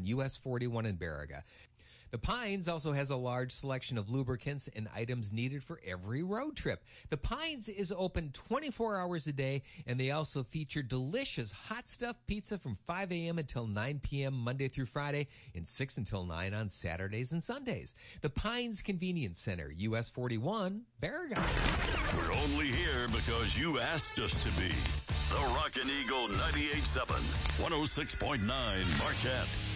US 41 in Baraga. The Pines also has a large selection of lubricants and items needed for every road trip. The Pines is open 24 hours a day, and they also feature delicious hot stuffed pizza from 5 a.m. until 9 p.m. Monday through Friday and 6 until 9 on Saturdays and Sundays. The Pines Convenience Center, US 41, Baraga. We're only here because you asked us to be. The Rockin' Eagle 98.7, 106.9 Marquette.